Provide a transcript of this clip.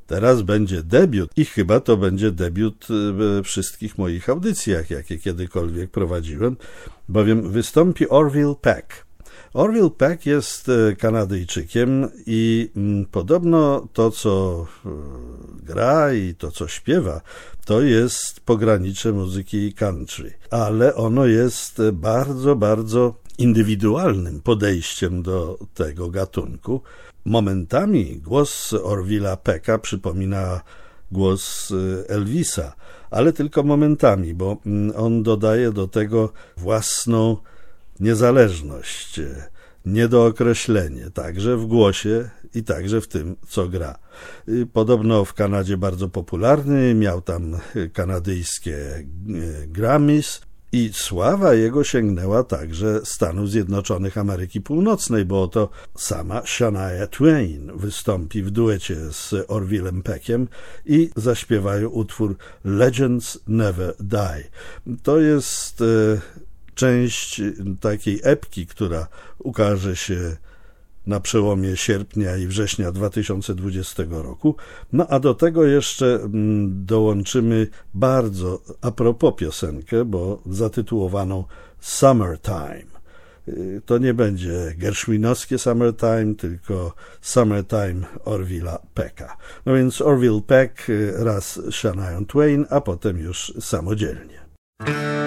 Teraz będzie debiut i chyba to będzie debiut we wszystkich moich audycjach, jakie kiedykolwiek prowadziłem, bowiem wystąpi Orville Peck. Orville Peck jest Kanadyjczykiem i podobno to, co gra i to, co śpiewa, to jest pogranicze muzyki country, ale ono jest bardzo, bardzo indywidualnym podejściem do tego gatunku. Momentami głos Orville'a Pecka przypomina głos Elvisa, ale tylko momentami, bo on dodaje do tego własną niezależność, niedookreślenie, także w głosie i także w tym, co gra. Podobno w Kanadzie bardzo popularny, miał tam kanadyjskie Grammys i sława jego sięgnęła także Stanów Zjednoczonych Ameryki Północnej, bo oto sama Shania Twain wystąpi w duecie z Orvillem Peckiem i zaśpiewają utwór Legends Never Die. To jest część takiej epki, która ukaże się na przełomie sierpnia i września 2020 roku. No a do tego jeszcze dołączymy bardzo a propos piosenkę, bo zatytułowaną Summertime. To nie będzie gershwinowskie Summertime, tylko Summertime Orville'a Pecka. No więc Orville Peck raz Shania Twain, a potem już samodzielnie.